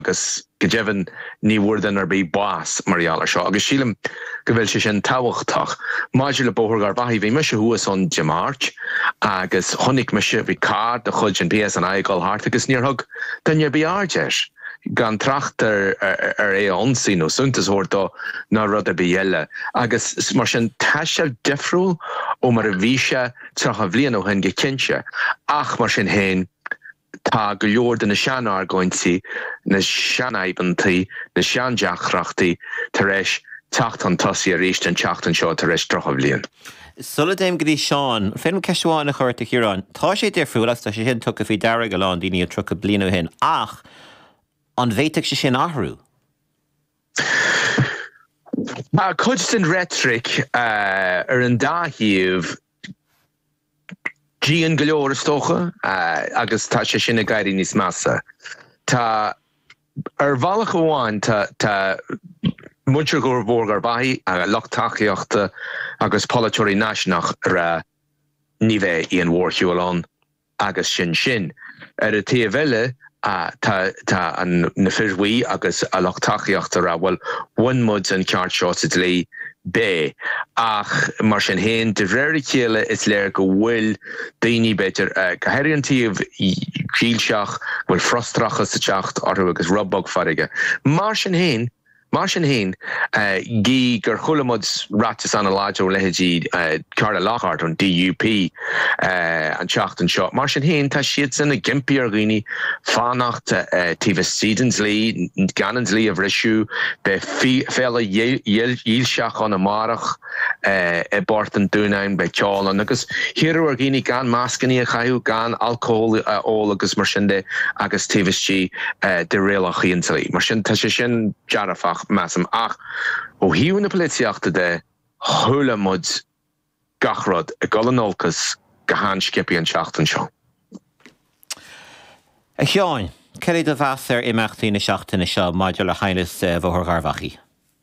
agus gejeven ní worden bí bás marialler seo agus sílim gohfuil se sin táhachtach máile bóthgar bahí bhí me se huas an de March agus honnig me se bhí cá de chud an BS an aigáil hart agus níorthug danne bí áidir gan trachter é ansí nó suntas hórtá ná rud a bhéile agus mar sin taiisiil difriúil ó mar a bhíse tracha bblion ó hen gecinse ach mar sin héin tá go leor den na seanar gointí na seanaibantaí na seandeachrachtaí tar éis tacht an tosí a ríist an teach an seo tar éis tracha bblion. Sulla déim go dtí Seán, féin ceistúáin na chuirta chiúrán, tá sé difriúil tá sé sin tucha fao deire go lán daoine tro a blianú hin ach an bhéiteach sé sin athrú. Chud sin rhetoric ar an dáthíomh Gian go leor stocha agus tá sé sin na gaiirí níos massa. Tá ar bhealach amháin tá muintir gur bhórgar bahí a lochtaíochta agus polatúirí náisiúnach ra ní bheith íon mhórchiúil agus sin. Ar a tí bheile tá an na firhí agus a lochtaíochta ra bhfuil bhain mud an ceart seo sa dlí bé ach mar sin héin de réir chéile is léir go bhfuil daoine beidir gohéiríontíomh díalseach bhfuil frostrachas sa teacht orthu agus rubbog farige. Mar sin héin gí gur chulamod ratas an a láidir lehéidí Carla Lockhart an DUP an teacht an seo. Mar sin héin tá siad san na gimpií ar ghaoine fánacht Tiva Stevens Lee, Gannons Lee a bhrisú be féile díalseach an amárach bort an dúnaim be ceálan agus hiarú ar ghaoine gan máscaní a chaú gan alcohol ó agus mar sin de agus TVSG de réalach íontalí. Mar sin tá sé sin dearafach massam ach ó hiú na polítiachta de thula mud gachrod a golanolcas go hánscipi an seachtain seo. Seán, ceir do bheasar imachtaí na seachtainna seo maidir le hainas bhóthar garbachaí?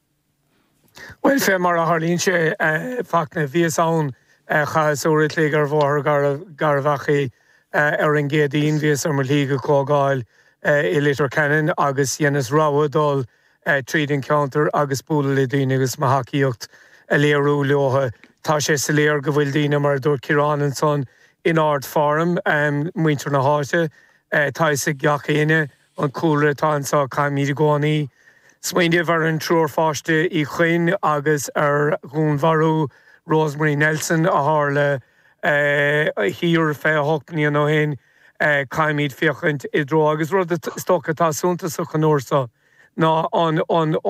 Well, fé mar a Harlín sé fach na bhíos ann chas úrit lí gur bhóthar garbachaí ar an géadín bhíos ar mar lí go cógáil i litir ceann agus dhéanas ráhadul trading counter agus búla le daoine agus maithachíocht a léarú leotha tá sé sa léar go bhfuil daoine mar dúirt Ciarán an son in Art Forum muintir na háite tá sa gachéine an cúlra tá an sa caiimí gánaí smaoinemh ar an trúr fáiste i chuin agus ar gúnmharú Rosemary Nelson a hála híor fé hochtaí an ó hen caiimíd fiochant i dro agus rud stocha tá súnta sa chanúrsa ná an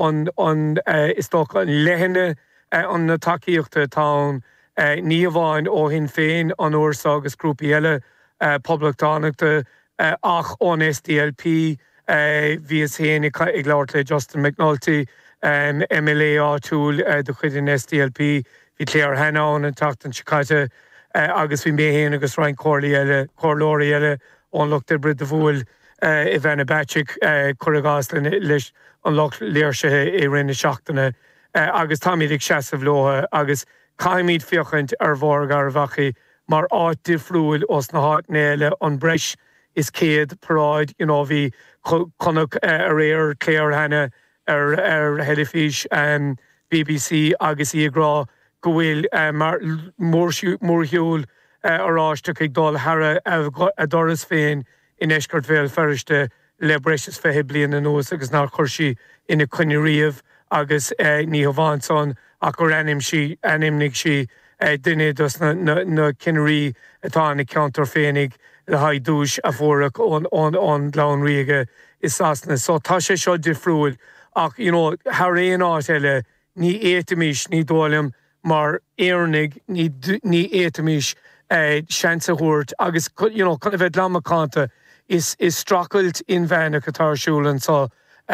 istócha lehanne an na takeíochta tá ní bháin ó hin féin an uairsa agus grúpi eile poblachtánacha ach ón SDLP bhíos héin ag leabhart le Justin McNulty MLA áitiúil do chuid an SDLP bhí léar henán an tachtan Chicaite agus bhí méhéin agus rain córlóirí eile ón lucht brid a bhúil I bheith na baitic chuirgás leis an loch léirse I rinne seachtainna agus táimid ag seasamh lotha agus caiimid fiochant ar bhór garbachaí mar áit difriúil os na háit néile an breis is céad paráid bhí chunach a réir cléir hena ar heilifís BBC agus iarrá go bhfuil mar mórthiúil aráisteach ag dul thara a doras féin in Eiscart Bhéal Ferriste le breis fethe blian an nuas agus ná chuirsí ina cuineríomh agus ní hamháin son ach gur animnig si duine dus na cinerí atá na ceantar féinnig le haid dúis a bhórach ón glán riige is asna. So tá sé seo difriúil ach thar réon áit eile ní éitimis ní dólam mar éarnig ní éitimis seansa thuirt agus chuna bheith lamachánta is stracailt in bheith atarsúlan sa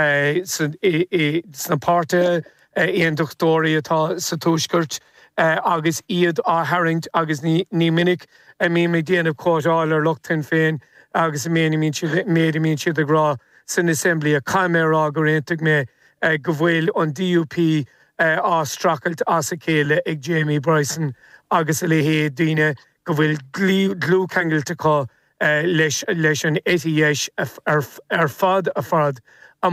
na páirte éon doctóí atá sa túisgurt agus iad á haringt agus ní minic mí mé déanamh cóitáil ar luchtain féin agus méadimín siad ará san assembly a caiimérá go réintach mé go bhfuil an DUP á stracailt as a céile ag Jamie Bryson agus a léhé daoine go bhfuil glúcangailte leis an étíéis ar fad a fad